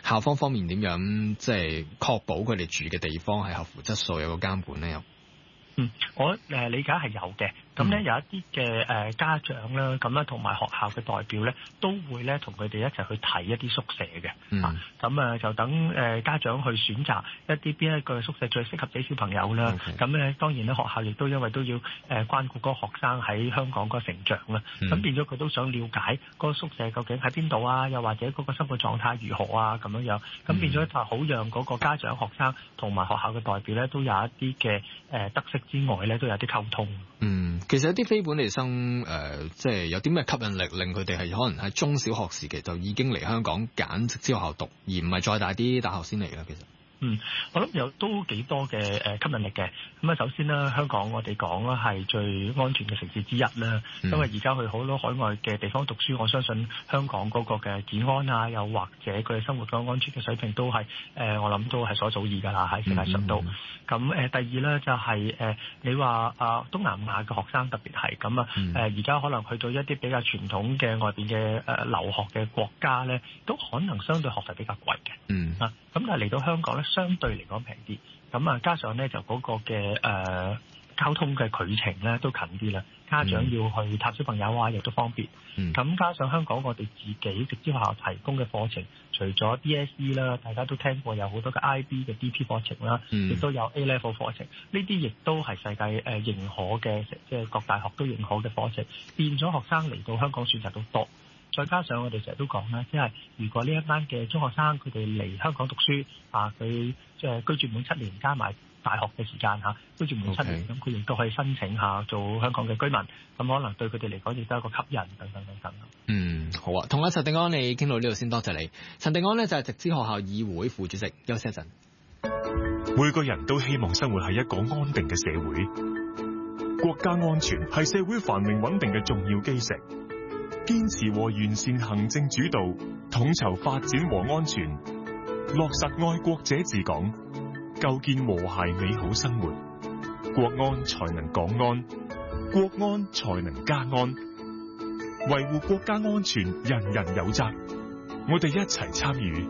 校方方面點樣即係確保佢哋住嘅地方係合乎質素，有個監管咧？ 我理解係有嘅。咁咧有一啲嘅家長啦，咁咧同埋學校嘅代表咧，都會咧同佢哋一齊去睇一啲宿舍嘅。咁就等家長去選擇一啲邊一個宿舍最適合俾小朋友啦。咁咧當然咧學校亦都因為都要關顧嗰個學生喺香港嗰個成長啦。咁變咗佢都想了解嗰個宿舍究竟喺邊度啊，又或者嗰個生活狀態如何啊咁樣。咁變咗就好讓嗰個家長、學生同埋學校嘅代表咧，都有一啲嘅得悉之外咧，都有啲溝通。 其實有啲非本地生即係有啲咩吸引力，令佢哋係可能喺中小學時期就已經嚟香港揀直資學校讀，而唔係再大啲大學先嚟啦。其實。 我諗有都幾多嘅吸引力嘅。咁啊，首先啦，香港我哋講啦係最安全嘅城市之一啦。因為而家去好多海外嘅地方讀書，我相信香港嗰個嘅治安啊，又或者佢哋生活嘅安全嘅水平都係我諗都係所早已㗎啦，喺世界上都。咁第二咧就係你話東南亞嘅學生特別係咁啊，而家可能去到一啲比較傳統嘅外邊嘅留學嘅國家咧，都可能相對學費比較貴嘅。咁但係嚟到香港咧，相對嚟講平啲。咁啊，加上咧就嗰個嘅交通嘅距程咧都近啲啦。家長要去探小朋友啊，亦都方便。咁加上香港我哋自己直資學校提供嘅課程，除咗 DSE 啦，大家都聽過有好多嘅 IB 嘅 DP 課程啦，亦都有 A Level 課程。呢啲亦都係世界認可嘅，即係各大學都認可嘅課程。變咗學生嚟到香港選擇都多。再加上我哋成日都講啦，即係如果呢一班嘅中學生佢哋嚟香港讀書佢即係居住滿7年，加埋大學嘅時間居住滿7年，咁佢亦都可以申請下做香港嘅居民，咁可能對佢哋嚟講亦都係一個吸引等等等等。 好啊，同阿陳廸安你傾到呢度先，多謝你。陳廸安呢就係直資學校議會副主席。休息一陣。 每個人都希望生活喺一個安定嘅社會，國家安全係社會繁榮穩定嘅重要基石。堅持和完善行政主導，統籌發展和安全，落實愛國者治港，構建和諧美好生活，國安才能港安，國安才能家安。維護國家安全，人人有責，我哋一齊參與。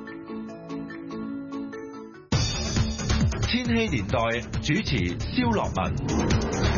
千禧年代主持蕭樂文。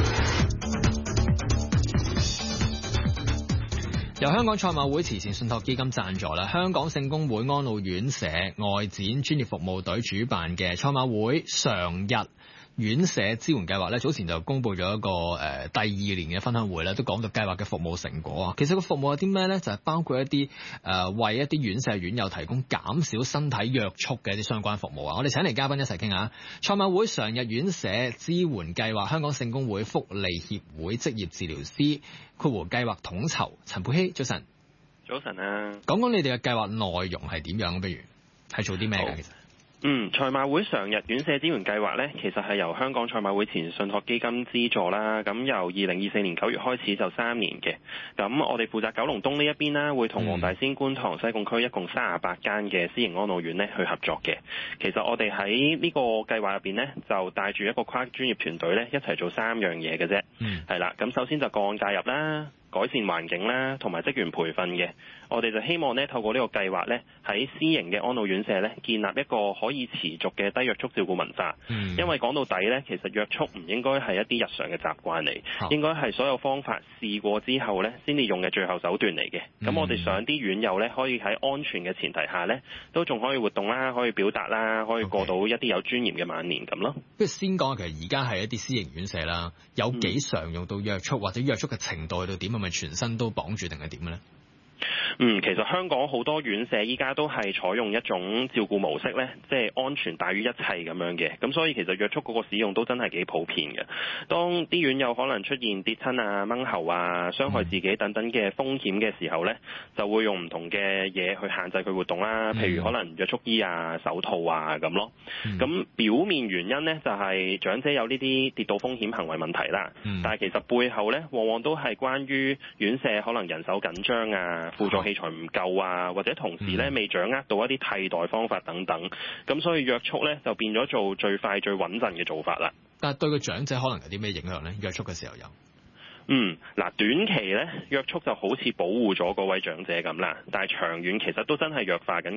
由香港賽馬會慈善信託基金贊助啦，香港聖公會安老院舍外展專業服務隊主辦嘅賽馬會常日院舍支援計劃咧，早前就公布咗一個第2年嘅分享會咧，都講到計劃嘅服務成果啊。其實個服務有啲咩咧？就係包括一啲為一啲院舍院友提供減少身體約束嘅一啲相關服務啊。我哋請嚟嘉賓一齊傾下。賽馬會常日院舍支援計劃香港聖公會福利協會職業治療師計劃統籌陳沛熙，早晨。 早晨啊。講講你哋嘅計劃內容係點樣？不如係做啲咩嘅？其實賽馬會常日院舍支援計劃呢，其實係由香港賽馬會慈善信託基金資助啦。咁由2024年9月開始就3年嘅。咁我哋負責九龍東呢一邊啦，會同黃大仙、觀塘、西貢區一共38間嘅私營安老院呢去合作嘅。其實我哋喺呢個計劃入邊呢，就帶住一個跨專業團隊呢，一齊做3樣嘢嘅啫。係啦，咁首先就個案介入啦，改善環境啦，同埋職員培訓嘅。我哋就希望呢，透過呢個計劃呢，喺私營嘅安老院舍呢，建立一個可以持續嘅低約束照顧文化。因為講到底呢，其實約束唔應該係一啲日常嘅習慣嚟，應該係所有方法試過之後呢，先至用嘅最後手段嚟嘅。咁我哋想啲院友呢，可以喺安全嘅前提下呢，都仲可以活動啦，可以表達啦，可以過到一啲有尊嚴嘅晚年咁咯。 不如先講，其實而家係一啲私營院舍啦，有幾常用到約束，或者約束嘅程度去到點？係咪全身都綁住定係點嘅咧？ 其實香港好多院舍依家都係採用一種照顧模式呢，即係安全大於一切咁樣嘅。咁所以其實約束嗰個使用都真係幾普遍嘅。當啲院友可能出現跌親啊、掹喉啊、傷害自己等等嘅風險嘅時候呢，就會用唔同嘅嘢去限制佢活動啦。譬如可能約束衣啊、手套啊咁咯。咁表面原因呢，就係長者有呢啲跌倒風險行為問題啦。但係其實背後呢，往往都係關於院舍可能人手緊張啊、輔助器材唔夠啊，或者同時咧未掌握到一啲替代方法等等，咁所以約束咧就變咗做最快最穩陣嘅做法啦。 但係對個長者可能有啲咩影響咧？約束嘅時候有。 短期咧約束就好似保護咗嗰位長者咁啦，但係長遠其實都真係弱化緊